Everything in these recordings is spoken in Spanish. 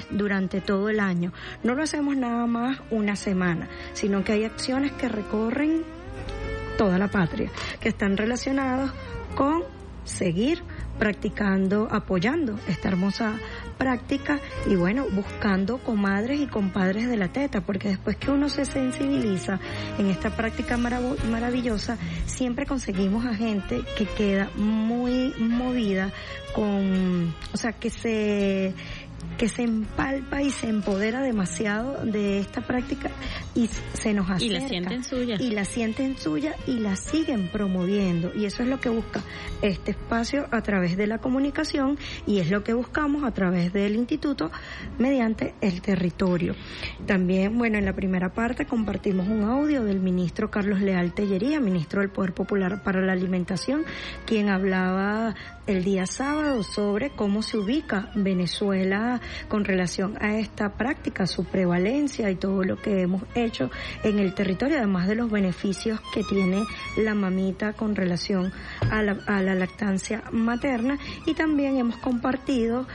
durante todo el año. No lo hacemos nada más una semana, sino que hay acciones que recorren toda la patria, que están relacionados con seguir practicando, apoyando esta hermosa práctica y bueno, buscando comadres y compadres de la teta, porque después que uno se sensibiliza en esta práctica maravillosa, siempre conseguimos a gente que queda muy movida con, o sea, que se empalpa y se empodera demasiado de esta práctica y se nos acerca. Y la sienten suya. Y la sienten suya y la siguen promoviendo. Y eso es lo que busca este espacio a través de la comunicación y es lo que buscamos a través del instituto mediante el territorio. También, bueno, en la primera parte compartimos un audio del ministro Carlos Leal Tellería, ministro del Poder Popular para la Alimentación, quien hablaba el día sábado sobre cómo se ubica Venezuela con relación a esta práctica, su prevalencia y todo lo que hemos hecho en el territorio, además de los beneficios que tiene la mamita con relación a la lactancia materna. Y también hemos compartido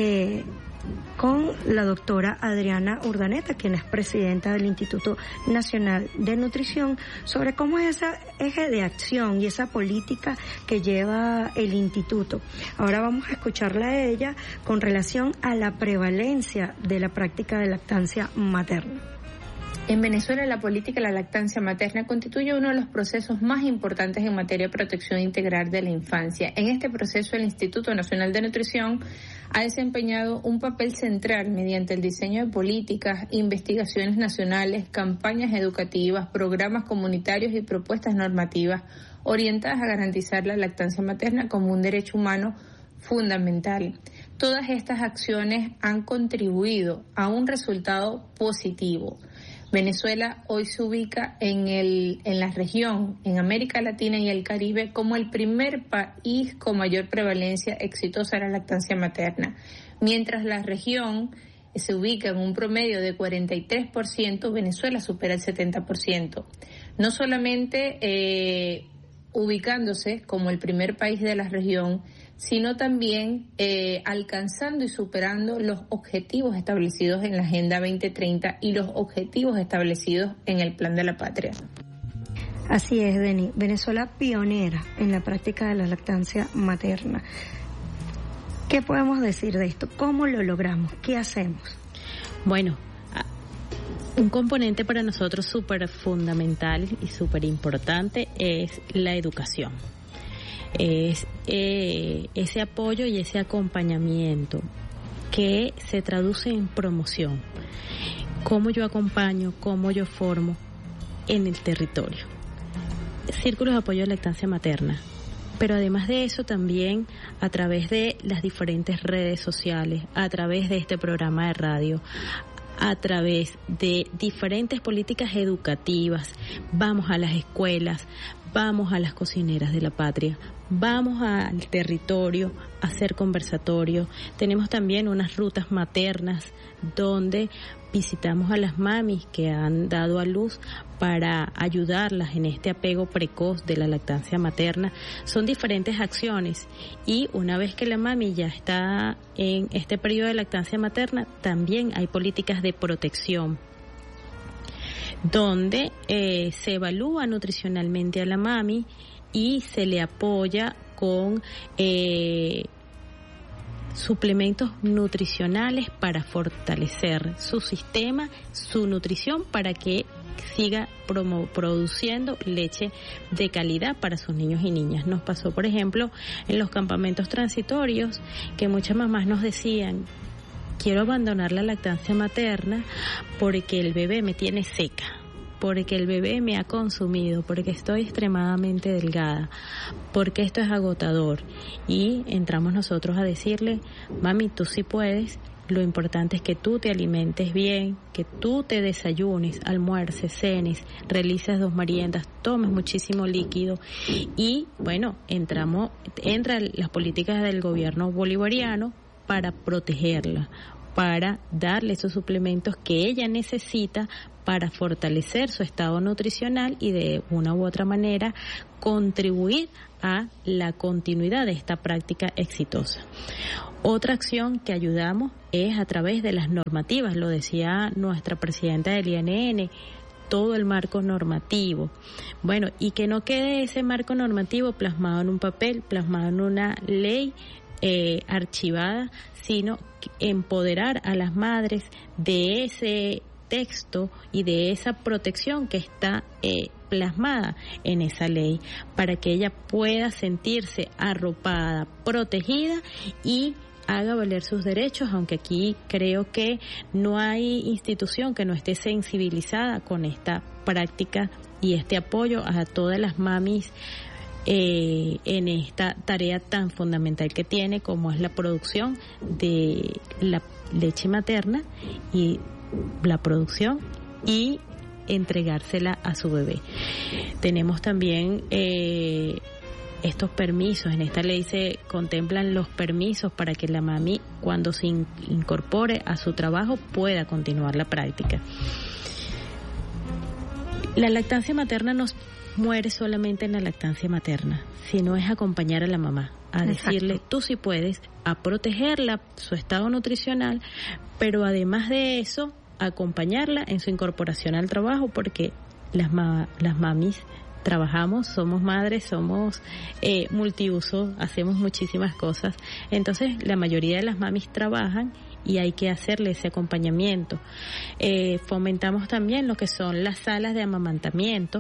con la doctora Adriana Urdaneta, quien es presidenta del Instituto Nacional de Nutrición, sobre cómo es ese eje de acción y esa política que lleva el instituto. Ahora vamos a escucharla a ella con relación a la prevalencia de la práctica de lactancia materna. En Venezuela, la política de la lactancia materna constituye uno de los procesos más importantes en materia de protección integral de la infancia. En este proceso, el Instituto Nacional de Nutrición ha desempeñado un papel central mediante el diseño de políticas, investigaciones nacionales, campañas educativas, programas comunitarios y propuestas normativas orientadas a garantizar la lactancia materna como un derecho humano fundamental. Todas estas acciones han contribuido a un resultado positivo. Venezuela hoy se ubica en la región, en América Latina y el Caribe, como el primer país con mayor prevalencia exitosa de la lactancia materna. Mientras la región se ubica en un promedio de 43%, Venezuela supera el 70%. No solamente ubicándose como el primer país de la región, sino también alcanzando y superando los objetivos establecidos en la Agenda 2030 y los objetivos establecidos en el Plan de la Patria. Así es, Deni. Venezuela pionera en la práctica de la lactancia materna. ¿Qué podemos decir de esto? ¿Cómo lo logramos? ¿Qué hacemos? Bueno, un componente para nosotros súper fundamental y súper importante es la educación. Es ese apoyo y ese acompañamiento que se traduce en promoción. Cómo yo acompaño, cómo yo formo en el territorio. Círculos de apoyo a la lactancia materna. Pero además de eso también a través de las diferentes redes sociales, a través de este programa de radio, a través de diferentes políticas educativas, vamos a las escuelas, vamos a las cocineras de la patria, vamos al territorio a hacer conversatorios. Tenemos también unas rutas maternas donde visitamos a las mamis que han dado a luz para ayudarlas en este apego precoz de la lactancia materna. Son diferentes acciones y una vez que la mami ya está en este periodo de lactancia materna, también hay políticas de protección donde se evalúa nutricionalmente a la mami y se le apoya con suplementos nutricionales para fortalecer su sistema, su nutrición, para que siga produciendo leche de calidad para sus niños y niñas. Nos pasó, por ejemplo, en los campamentos transitorios, que muchas mamás nos decían: quiero abandonar la lactancia materna porque el bebé me tiene seca, porque el bebé me ha consumido, porque estoy extremadamente delgada, porque esto es agotador. Y entramos nosotros a decirle: mami, tú sí puedes, lo importante es que tú te alimentes bien, que tú te desayunes, almuerces, cenes, realices 2 meriendas, tomes muchísimo líquido. Y bueno, entran las políticas del gobierno bolivariano para protegerla, para darle esos suplementos que ella necesita para fortalecer su estado nutricional y de una u otra manera contribuir a la continuidad de esta práctica exitosa. Otra acción que ayudamos es a través de las normativas, lo decía nuestra presidenta del INN, todo el marco normativo. Bueno, y que no quede ese marco normativo plasmado en un papel, plasmado en una ley archivada, sino empoderar a las madres de ese texto y de esa protección que está plasmada en esa ley, para que ella pueda sentirse arropada, protegida y haga valer sus derechos, aunque aquí creo que no hay institución que no esté sensibilizada con esta práctica y este apoyo a todas las mamis en esta tarea tan fundamental que tiene como es la producción de la leche materna y la producción y entregársela a su bebé. Tenemos también estos permisos, en esta ley se contemplan los permisos para que la mami, cuando se incorpore a su trabajo, pueda continuar la práctica. La lactancia materna no muere solamente en la lactancia materna, sino es acompañar a la mamá, a decirle, tú sí puedes, a protegerla, su estado nutricional, pero además de eso, acompañarla en su incorporación al trabajo, porque las mamis trabajamos, somos madres, somos multiuso, hacemos muchísimas cosas. Entonces, la mayoría de las mamis trabajan y hay que hacerle ese acompañamiento. Fomentamos también lo que son las salas de amamantamiento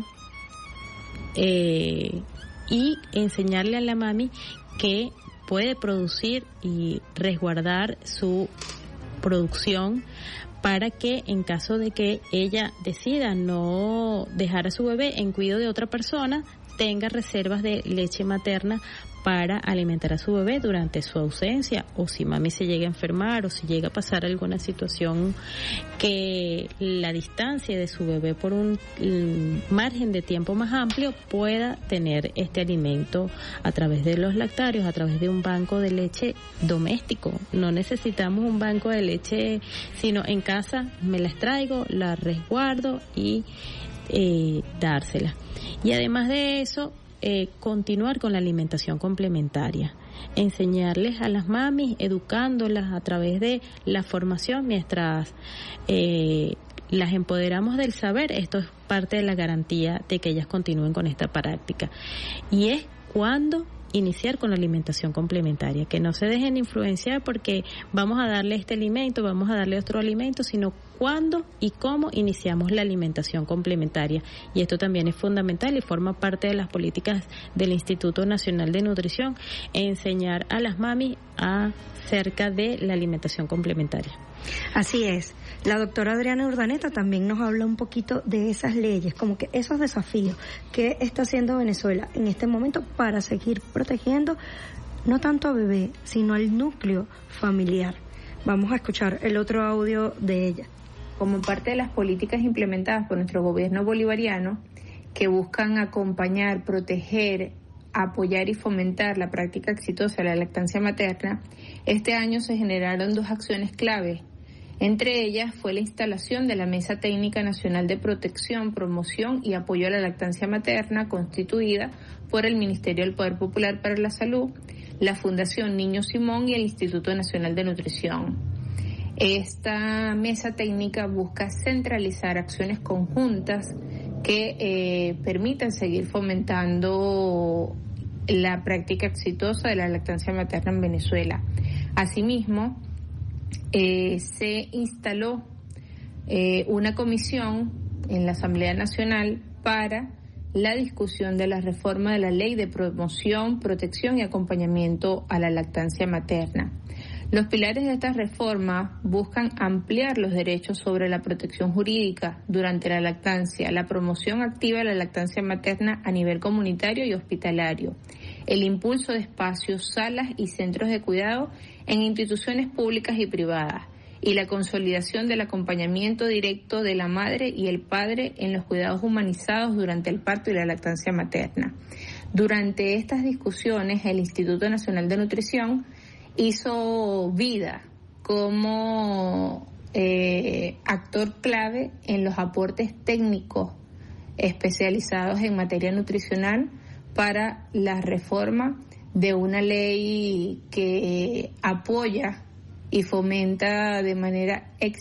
y enseñarle a la mami que puede producir y resguardar su producción para que en caso de que ella decida no dejar a su bebé en cuidado de otra persona, tenga reservas de leche materna para alimentar a su bebé durante su ausencia, o si mami se llega a enfermar o si llega a pasar alguna situación que la distancia de su bebé por un margen de tiempo más amplio, pueda tener este alimento a través de los lactarios, a través de un banco de leche doméstico. No necesitamos un banco de leche, sino en casa me las traigo, la resguardo y dársela. Y además de eso, continuar con la alimentación complementaria, enseñarles a las mamis, educándolas a través de la formación, mientras las empoderamos del saber. Esto es parte de la garantía de que ellas continúen con esta práctica, y es cuando iniciar con la alimentación complementaria, que no se dejen influenciar porque vamos a darle este alimento, vamos a darle otro alimento, sino cuándo y cómo iniciamos la alimentación complementaria. Y esto también es fundamental y forma parte de las políticas del Instituto Nacional de Nutrición, enseñar a las mamis acerca de la alimentación complementaria. Así es. La doctora Adriana Urdaneta también nos habla un poquito de esas leyes, como que esos desafíos que está haciendo Venezuela en este momento para seguir protegiendo no tanto a bebé, sino al núcleo familiar. Vamos a escuchar el otro audio de ella. Como parte de las políticas implementadas por nuestro gobierno bolivariano, que buscan acompañar, proteger, apoyar y fomentar la práctica exitosa de la lactancia materna, este año se generaron 2 acciones clave. Entre ellas fue la instalación de la Mesa Técnica Nacional de Protección, Promoción y Apoyo a la Lactancia Materna, constituida por el Ministerio del Poder Popular para la Salud, la Fundación Niño Simón y el Instituto Nacional de Nutrición. Esta mesa técnica busca centralizar acciones conjuntas que permitan seguir fomentando la práctica exitosa de la lactancia materna en Venezuela. Asimismo, se instaló una comisión en la Asamblea Nacional para la discusión de la reforma de la Ley de Promoción, Protección y Acompañamiento a la Lactancia Materna. Los pilares de esta reforma buscan ampliar los derechos sobre la protección jurídica durante la lactancia, la promoción activa de la lactancia materna a nivel comunitario y hospitalario, el impulso de espacios, salas y centros de cuidado en instituciones públicas y privadas, y la consolidación del acompañamiento directo de la madre y el padre en los cuidados humanizados durante el parto y la lactancia materna. Durante estas discusiones, el Instituto Nacional de Nutrición hizo vida como actor clave en los aportes técnicos especializados en materia nutricional para la reforma de una ley que apoya y fomenta de manera